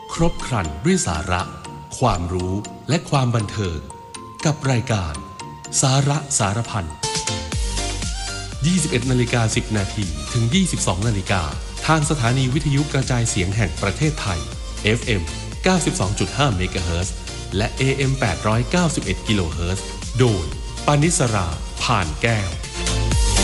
ครบครันด้วยสาระความรู้และความบันเทิงกับรายการสาระสารพัน 21:10 นาทีถึง 22 นาฬิกาทางสถานีวิทยุกระจายเสียงแห่งประเทศไทย FM 92.5 เมกะเฮิรตซ์และ AM 891 กิโลเฮิรตซ์โดยปานิสรา ผ่านแก้ว